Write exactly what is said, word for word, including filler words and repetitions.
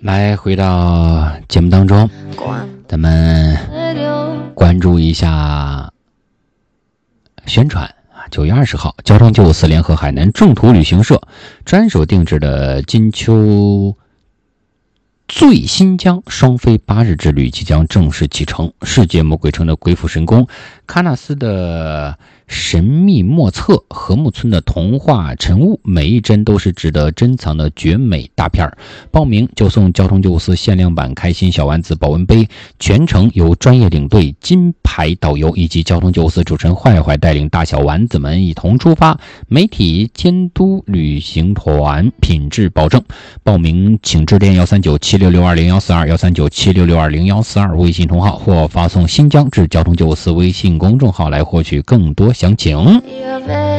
来回到节目当中，咱们关注一下宣传啊，九月二十号，交通九五四联合海南正途旅行社专属定制的金秋醉新疆双飞八日之旅即将正式启程。世界魔鬼城的鬼斧神工，喀纳斯的神秘莫测，和睦村的童话晨雾，每一帧都是值得珍藏的绝美大片。报名就送交通九五四限量版开心小丸子保温杯，全程由专业领队金牌导游以及交通九五四主持人坏坏带领大小丸子们一同出发，媒体监督旅行团品质保证。报名请致电幺三九七六六二零幺四二幺三九七六六二零幺四二微信同号，或发送新疆至交通九五四微信公众号来获取更多详情。